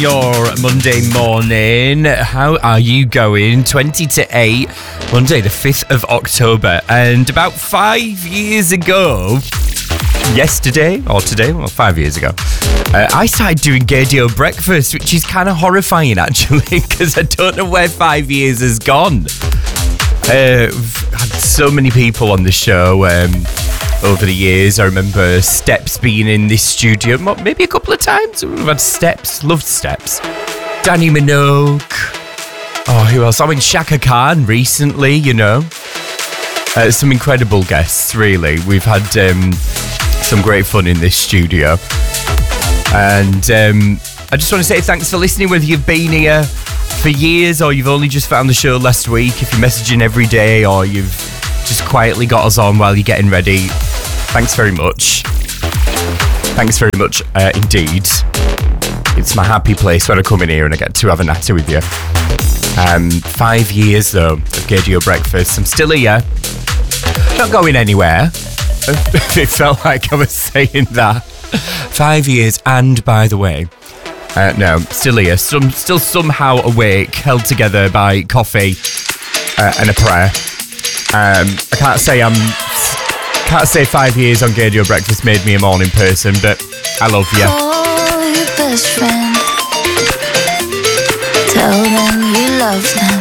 your Monday morning. How are you going? 20 to 8, Monday the 5th of October. And about 5 years ago, yesterday or today, well, 5 years ago, I started doing Gaydio Breakfast, which is kind of horrifying actually, because I don't know where 5 years has gone. We've had so many people on the show over the years. I remember Steps being in this studio maybe a couple of times. We've had Steps, loved Steps. Danny Minogue. Oh, who else? I mean, Shaka Khan recently, you know. Some incredible guests, really. We've had some great fun in this studio. And I just want to say thanks for listening, whether you've been here for years or you've only just found the show last week, if you're messaging every day or you've just quietly got us on while you're getting ready. Thanks very much. Thanks very much indeed. It's my happy place when I come in here and I get to have a natter with you. 5 years though of Gaydio Breakfast. I'm still here. Not going anywhere. It felt like I was saying that. 5 years, and by the way, no, still here. Still somehow awake, held together by coffee and a prayer. I can't say 5 years on Gaydio Breakfast made me a morning person, but I love you. Call your best friend. Tell them you love them.